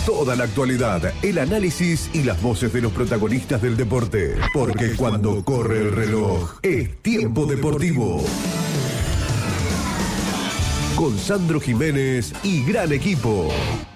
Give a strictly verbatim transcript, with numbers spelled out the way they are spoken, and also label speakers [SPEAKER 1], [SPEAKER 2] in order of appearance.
[SPEAKER 1] Toda la actualidad, el análisis y las voces de los protagonistas del deporte. Porque cuando corre el reloj, es tiempo deportivo. Con Sandro Jiménez y gran equipo.